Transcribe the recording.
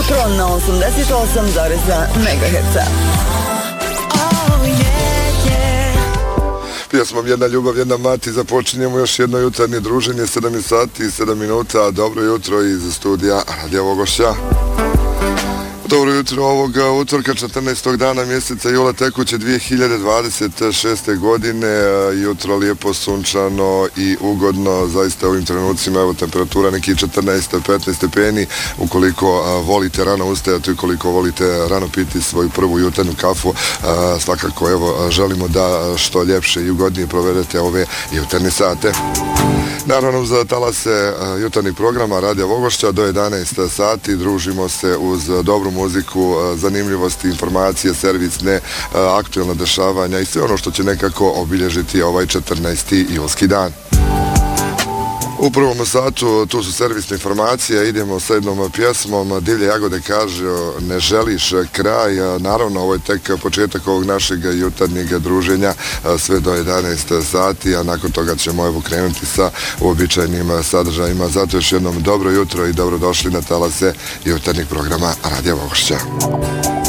jutro na 88,2 MHz. Pjesmom Jedna ljubav, jedna mati započinjemo još jedno jutarnje druženje, 7 sati i 7 minuta. Dobro jutro iz studija Radija Vogošća. Dobro jutro ovoga utorka 14. dana mjeseca jula tekuće 2026. godine. Jutro lijepo sunčano i ugodno, zaista u ovim trenucima, evo temperatura neki 14-15 stepeni. Ukoliko volite rano ustajati, ukoliko volite rano piti svoju prvu jutarnju kafu, svakako evo želimo da što ljepše i ugodnije provedete ove jutarnje sate. Naravno za talase jutarnjih programa Radija Vogošća do 11 sati družimo se uz dobru muziku, zanimljivosti, informacije, servisne, aktuelna dešavanja i sve ono što će nekako obilježiti ovaj 14. julski dan. U prvom satu tu su servisne informacije, idemo sa jednom pjesmom. Divlje jagode kaže Ne želiš kraj. Naravno ovo je tek početak ovog našeg jutarnjeg druženja sve do 11 sati, a nakon toga ćemo evo krenuti sa uobičajenim sadržajima. Zato još jednom dobro jutro i dobrodošli na talase jutarnjeg programa Radija Vogošća.